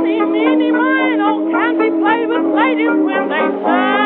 Eeny, meeny, miny, can't be played with ladies when they say